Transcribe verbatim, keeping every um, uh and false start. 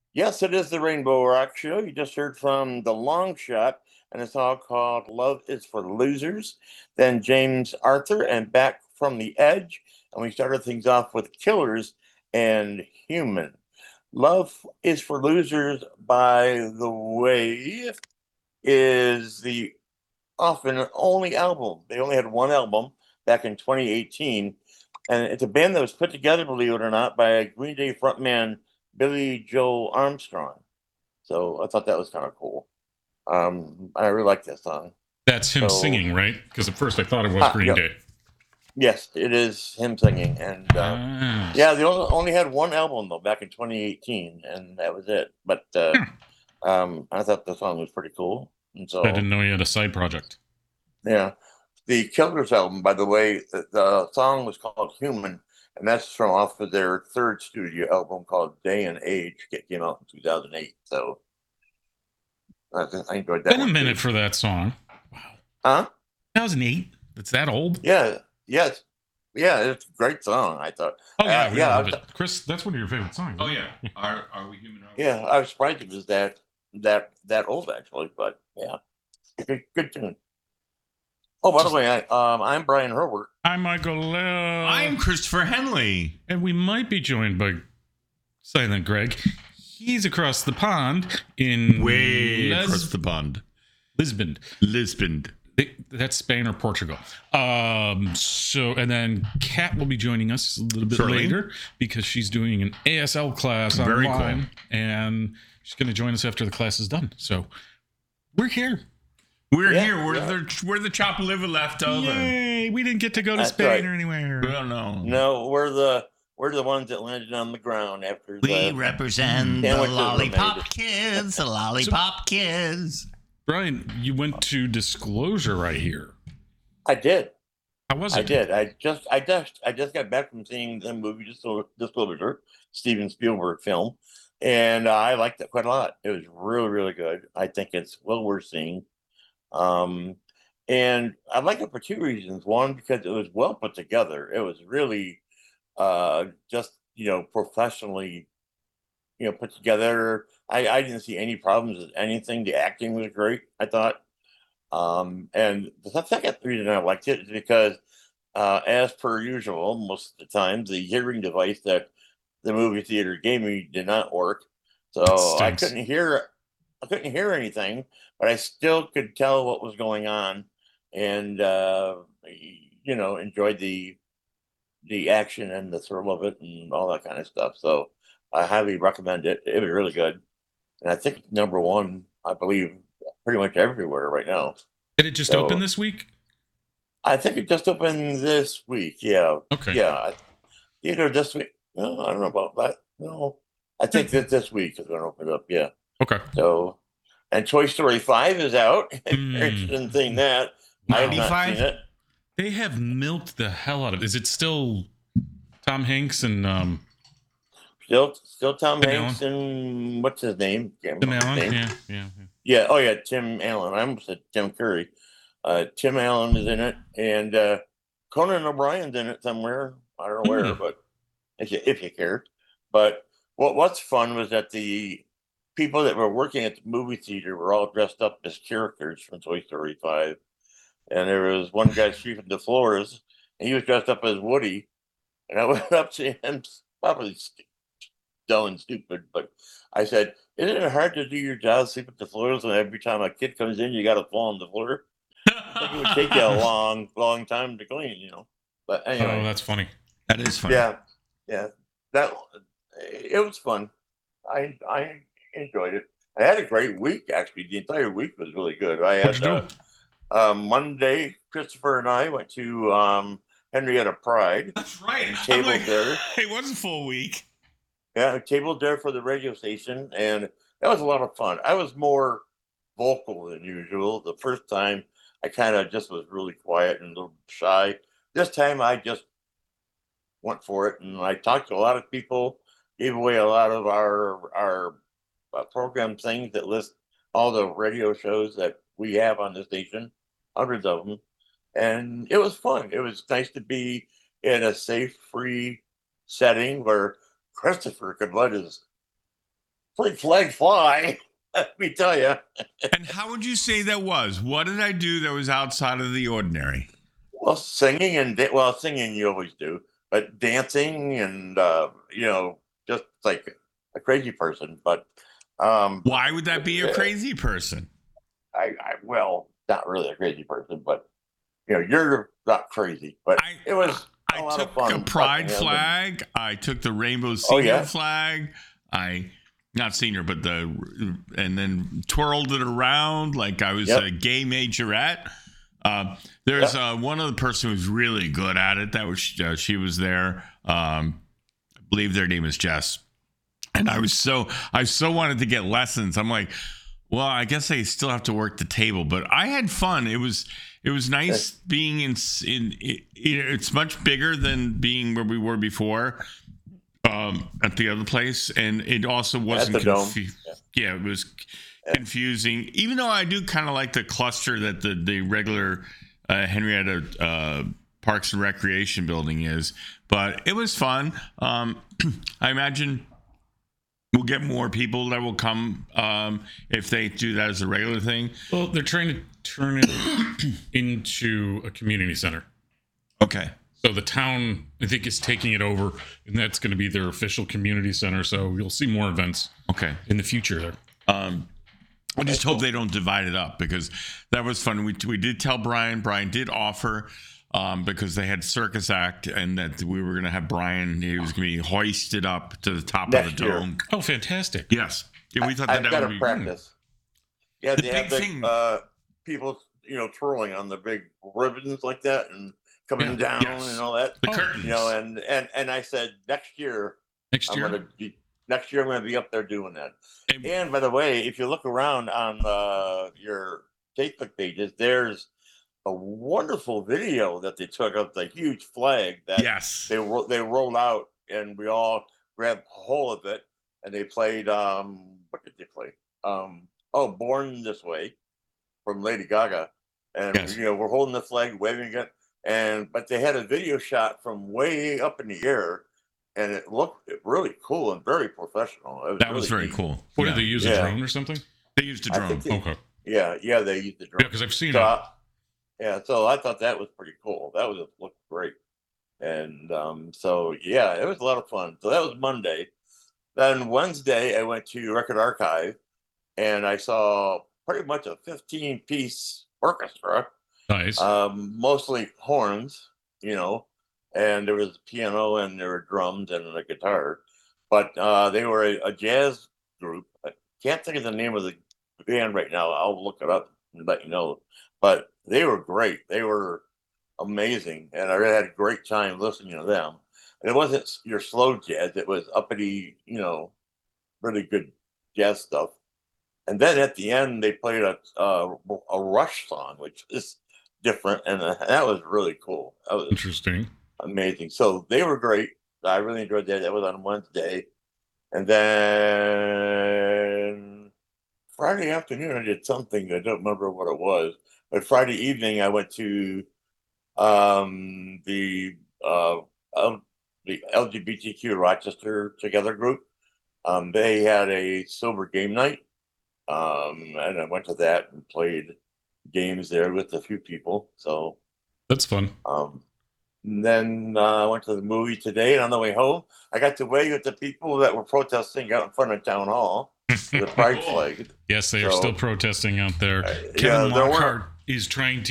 Yes, it is the Rainbow Rock Show. You just heard from The Long Shot and a song called Love is for Losers. Then James Arthur and Back from the Edge. And we started things off with Killers and Human. Love is for Losers, by the way, is the often only album. They only had one album back in twenty eighteen. And it's a band that was put together, believe it or not, by Green Day frontman Billy Joe Armstrong. So I thought that was kind of cool. Um, I really like that song. That's him So- singing, right? Because at first I thought it was Ah, Green yep. Day. Yes, it is him singing. And uh, Ah. yeah, they only, only had one album, though, back in twenty eighteen, and that was it. But uh, um, I thought the song was pretty cool. And so, I didn't know he had a side project. yeah. The Killers album, by the way, the, the song was called Human, and that's from off of their third studio album called Day and Age. It came out in two thousand eight. So I, I enjoyed that Been a one, minute too. for that song. Wow. Huh? two thousand eight? It's that old? Yeah. Yes. Yeah, it's a great song, I thought. Oh, yeah. Uh, we yeah, love I- it. Chris, that's one of your favorite songs. Oh isn't yeah. Are are we human? Are we? Yeah, I was surprised it was that that that old, actually, but yeah. Good, good tune. Oh, by the way, I, um, I'm Brian Herbert. I'm Michael Lell. I'm Christopher Henley. And we might be joined by Silent Greg. He's across the pond in Way Les- across the pond. Lisbon. Lisbon. That's Spain or Portugal. Um, so, and then Kat will be joining us a little bit Shortly. later because she's doing an A S L class Very online, cool. and she's going to join us after the class is done. So, we're here. We're Yeah, here. We're yeah. the we're the chop liver left over. Yay! We didn't get to go to That's Spain right. or anywhere. Well, no. No, we're the we're the ones that landed on the ground after We the. represent Can't the wait till they're lollipop made. kids, the lollipop kids. Brian, you went to Disclosure right here. I did. How was I it? did. I just, I just, I just got back from seeing the movie Disclo- Disclosure, Steven Spielberg film, and uh, I liked it quite a lot. It was really, really good. I think it's well worth seeing. Um, and I like it for two reasons. One, because it was well put together. It was really uh, just, you know, professionally, you know, put together. I, I didn't see any problems with anything. The acting was great, I thought. Um, and the second reason I liked it is because, uh, as per usual, most of the time, the hearing device that the movie theater gave me did not work. So I Stinks. couldn't hear, I couldn't hear anything, but I still could tell what was going on, and uh, you know, enjoyed the the action and the thrill of it and all that kind of stuff. So I highly recommend it. It was really good, and I think it's number one, I believe, pretty much everywhere right now. Did it just So- open this week? I think it just opened this week. Yeah, Okay. yeah. I- Either this week. No, I don't know about that. No, I think that this week is going to open up. Yeah. Okay. So, and Toy Story Five is out. If Mm. you're interested in seeing that, I have not ninety-five? seen it. They have milked the hell out of it. Is it still Tom Hanks and um, Still, still Tom Tim Hanks and what's his name? Can't Tim remember his Allen? name. Yeah, yeah, yeah. Yeah. Oh, yeah. Tim Allen. I almost said Tim Curry. Uh, Tim Allen is in it, and uh, Conan O'Brien's in it somewhere. I don't know where, Hmm. but if you if you care. But what what's fun was that the people that were working at the movie theater were all dressed up as characters from Toy Story Five, and there was one guy sweeping the floors, and he was dressed up as Woody, and I went up to him, probably st- dumb and stupid, but I said, "Isn't it hard to do your job sweeping the floors when every time a kid comes in, you got to fall on the floor? I think it would take you a long, long time to clean, you know." But Oh, anyway, that's funny. That is funny. yeah, yeah, that it was fun. I I enjoyed it. I had a great week, actually. The entire week was really good. I What'd had you uh, do? uh, Monday. Christopher and I went to um, Henrietta Pride. That's right. And I'm table like, there. it was a full week. Yeah, I tabled there for the radio station, and that was a lot of fun. I was more vocal than usual. The first time, I kind of just was really quiet and a little shy. This time, I just went for it, and I talked to a lot of people, gave away a lot of our our uh, program things that list all the radio shows that we have on the station, hundreds of them, and it was fun. It was nice to be in a safe, free setting where Christopher could let his pretty flag fly. Let me tell you. And how would you say that was? What did I do that was outside of the ordinary? Well, singing and da- well, singing you always do, but dancing and uh, you know, just like a crazy person. But um, Why would that be a Yeah. crazy person? I, I well, not really a crazy person, but you know, you're not crazy. But I- it was a I lot took of fun. a pride watching him and- flag. I took the rainbow Oh, senior yeah? flag. I not senior, but the and then twirled it around like I was Yep. a gay majorette. Uh, there's uh, one other person who's really good at it. That was uh, she was there. Um, I believe their name is Jess. And I was so I so wanted to get lessons. I'm like, well, I guess I still have to work the table, but I had fun. It was it was nice being in in it, it's much bigger than being where we were before um, at the other place, and it also wasn't the Dome. confu- yeah, it was confusing. Even though I do kind of like the cluster that the the regular uh, Henrietta uh, Parks and Recreation building is, but it was fun. Um, I imagine we'll get more people that will come um, if they do that as a regular thing. Well, they're trying to turn it into a community center. Okay. So the town, I think, is taking it over, and that's going to be their official community center. So you'll see more events Okay. in the future there. Um, I just hope they don't divide it up because that was fun. We we did tell Brian. Brian did offer um, because they had circus act and that we were going to have Brian. He was going to be hoisted up to the top Next of the year. dome. Oh, fantastic. Yes. Yeah, we thought that I've that got would to be practice. Yeah, The they big have the thing- uh, people, you know, twirling on the big ribbons like that and coming Yeah. down Yes. and all that. the Oh, curtains. You know, and and and I said next year Next I'm year, gonna be next year I'm gonna be up there doing that. And- And by the way, if you look around on uh, your Facebook pages, there's a wonderful video that they took of the huge flag that yes. they ro- they rolled out, and we all grabbed hold of it, and they played. Um, what did they play? Um, oh, "Born This Way" from Lady Gaga, and Yes. you know we're holding the flag, waving it, and but they had a video shot from way up in the air, and it looked really cool and very professional. It was That was really very neat. cool. what yeah. did they use, Yeah. a drone or something? They used a I drone. think they- Okay. Yeah, yeah, they used the drone. Yeah, because I've seen So, it. I- yeah, so I thought that was pretty cool. That was looked great, and um, so yeah, it was a lot of fun. So that was Monday. Then Wednesday, I went to Record Archive, and I saw pretty much a fifteen-piece orchestra, Nice. um, mostly horns, you know, and there was piano and there were drums and a guitar, but uh, they were a, a jazz group. I can't think of the name of the band right now. I'll look it up and let you know. But they were great. They were amazing, and I really had a great time listening to them. And it wasn't your slow jazz; it was uppity, you know, really good jazz stuff. And then at the end, they played a a, a Rush song, which is different, and uh, that was really cool. That was Interesting. amazing. So they were great. I really enjoyed that. That was on Wednesday, and then Friday afternoon I did something. I don't remember what it was, but Friday evening I went to um, the uh, L- the L G B T Q Rochester Together group. Um, they had a sober game night, um, and I went to that and played games there with a few people. So That's fun. um, and then uh, I went to the movie today, and on the way home, I got to wave at the people that were protesting out in front of town hall for the pride flag. Yes, they are So- still protesting out there. Uh, Kevin yeah, there were- Lockhart is trying to